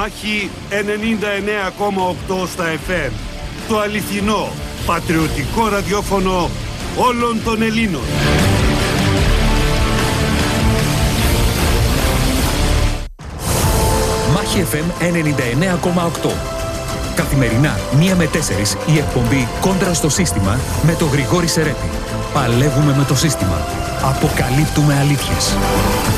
Μάχη 99,8 στα FM. Το αληθινό, πατριωτικό ραδιόφωνο όλων των Ελλήνων. Μάχη FM 99,8. Καθημερινά 1 με 4 η εκπομπή Κόντρα στο σύστημα με τον Γρηγόρη Σερέπη. Παλεύουμε με το σύστημα. Αποκαλύπτουμε αλήθειες.